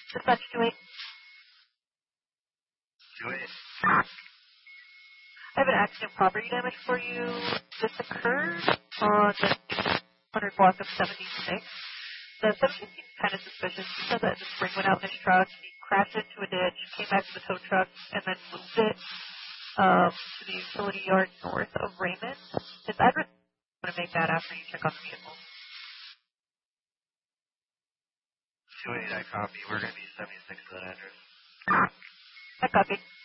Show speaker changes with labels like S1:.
S1: Dispatch 28.
S2: 28.
S1: I have an accident property damage for you. This occurred on the 100 block of 76. The 17 seems kind of suspicious. He said that the spring went out in his truck. He crashed into a ditch, came back to the tow truck, and then moved it to the utility yard north of Raymond. His address, I'm going to make that after you check on the vehicle.
S2: 28, I copy. We're going to be 76 for that address.
S1: I copy.